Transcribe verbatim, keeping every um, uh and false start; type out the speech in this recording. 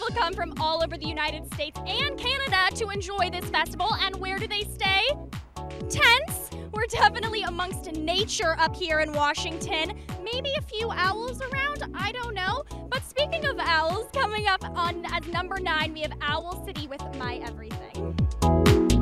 people come from all over the United States and Canada to enjoy this festival. And where do they stay? Tents. We're definitely amongst nature up here in Washington. Maybe a few owls around, I don't know. But speaking of owls, coming up on as number nine, we have Owl City with My Everything.